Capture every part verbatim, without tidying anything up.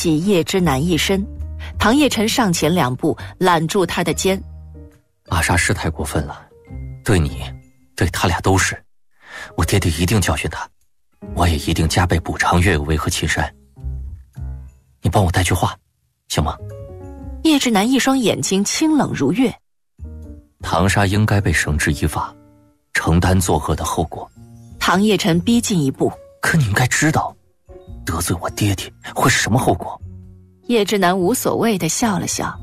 起叶之南一身。唐叶晨上前两步揽住他的肩。 阿莎是太过分了，对你对他俩都是，我爹爹一定教训他，我也一定加倍补偿岳有为和秦山。你帮我带句话行吗？ 叶之南一双眼睛清冷如月。 唐莎应该被绳之以法，承担作恶的后果。 唐叶晨逼近一步。 可你应该知道得罪我爹爹会是什么后果。 叶之南无所谓地笑了笑。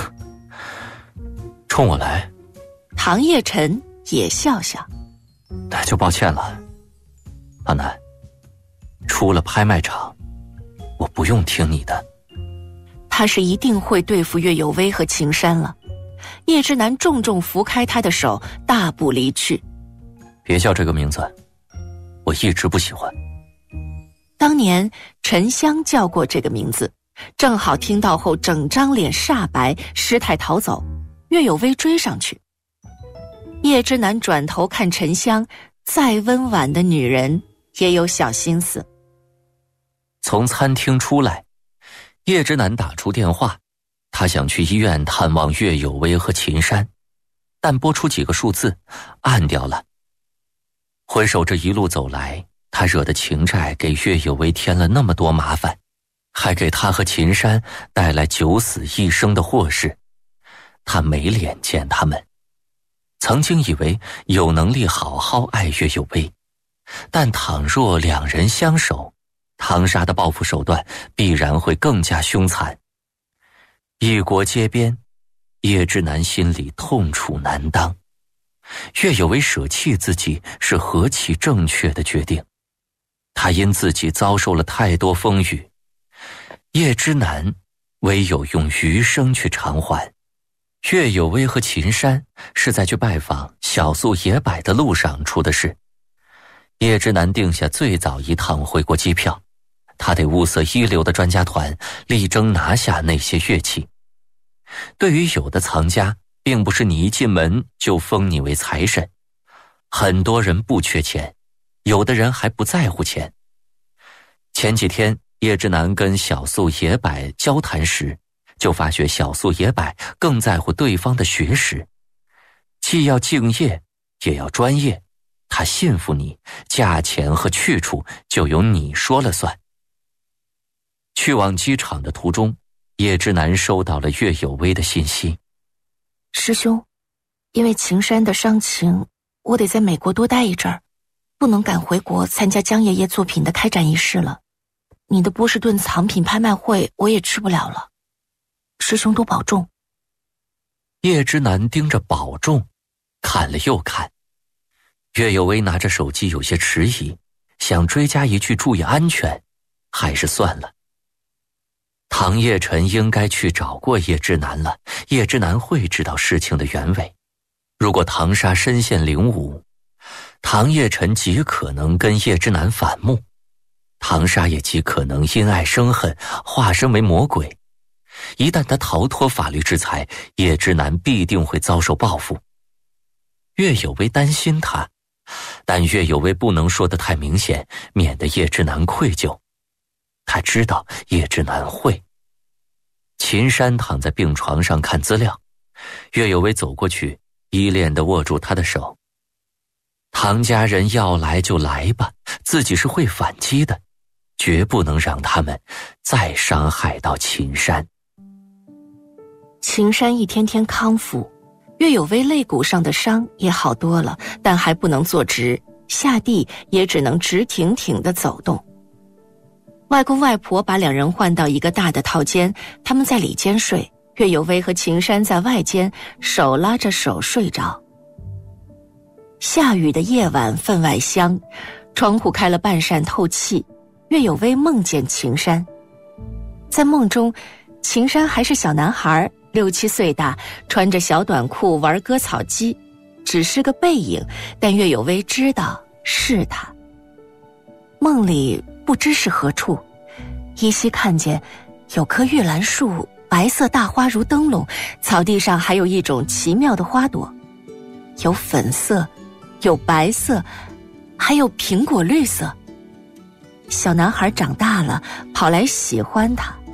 冲我来。 唐叶晨也笑笑。 那就抱歉了，阿南，出了拍卖场我不用听你的。 他是一定会对付岳有为和秦山了。叶之南重重扶开他的手，大步离去。 别叫这个名字，我一直不喜欢。 当年沉香叫过这个名字，正好听到后整张脸煞白，失态逃走。岳有为追上去。叶之南转头看沉香，再温婉的女人也有小心思。 从餐厅出来，叶之南打出电话，他想去医院探望岳有为和秦山，但拨出几个数字按掉了。回首这一路走来，他惹的情债给岳有为添了那么多麻烦，还给他和秦山带来九死一生的祸事，他没脸见他们。曾经以为有能力好好爱岳有为，但倘若两人相守，唐莎的报复手段必然会更加凶残。一国皆边，叶之南心里痛楚难当。岳有为舍弃自己是何其正确的决定，他因自己遭受了太多风雨，叶之南唯有用余生去偿还。岳有为和秦山是在去拜访小宿野柏的路上出的事。叶之南定下最早一趟回国机票，他得物色一流的专家团，力争拿下那些乐器。对于有的藏家，并不是你一进门就封你为财神，很多人不缺钱，有的人还不在乎钱。前几天叶之南跟小宿野柏交谈时，就发觉小宿野柏更在乎对方的学识，既要敬业也要专业，他信服你，价钱和去处就由你说了算。去往机场的途中，叶之南收到了岳有为的信息。 师兄，因为秦山的伤情，我得在美国多待一阵儿，不能赶回国参加江爷爷作品的开展仪式了。你的波士顿藏品拍卖会我也去不了了，师兄多保重。 叶之南盯着保重看了又看，岳有为拿着手机有些迟疑，想追加一句注意安全，还是算了。唐叶晨应该去找过叶之南了，叶之南会知道事情的原委。如果唐莎身陷囹圄，唐叶晨极可能跟叶之南反目，唐莎也极可能因爱生恨，化身为魔鬼。一旦他逃脱法律制裁，叶之南必定会遭受报复。岳有为担心他，但岳有为不能说得太明显，免得叶之南愧疚。他知道叶之南会。秦山躺在病床上看资料，岳有为走过去，依恋地握住他的手。唐家人要来就来吧，自己是会反击的，绝不能让他们再伤害到秦山。 秦山一天天康复，岳有为肋骨上的伤也好多了，但还不能坐直，下地也只能直挺挺地走动。外公外婆把两人换到一个大的套间，他们在里间睡，岳有为和秦山在外间手拉着手睡着。下雨的夜晚分外香，窗户开了半扇透气，岳有为梦见秦山。在梦中，秦山还是小男孩，六七岁大，穿着小短裤玩割草机，只是个背影，但岳有为知道是他。梦里不知是何处，依稀看见有棵玉兰树，白色大花如灯笼，草地上还有一种奇妙的花朵，有粉色，有白色，还有苹果绿色。小男孩长大了，跑来喜欢他。